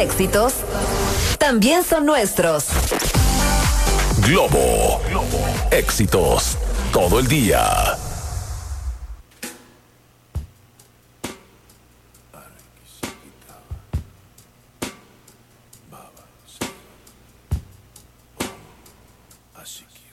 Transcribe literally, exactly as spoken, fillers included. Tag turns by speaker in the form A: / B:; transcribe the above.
A: éxitos también son nuestros.
B: Globo. Éxitos todo el día.
C: Así que